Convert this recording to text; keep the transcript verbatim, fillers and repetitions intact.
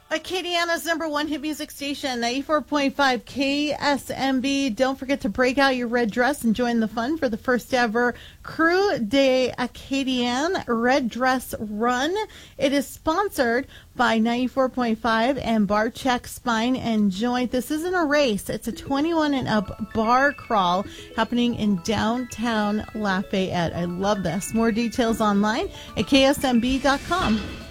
Acadiana's number one hit music station, ninety-four point five K S M B. Don't forget to break out your red dress and join the fun for the first ever Crew de Acadian Red Dress Run. It is sponsored by ninety-four point five and Bar Check Spine and Joint. This isn't a race. It's a twenty-one and up bar crawl happening in downtown Lafayette. I love this. More details online at K S M B dot com.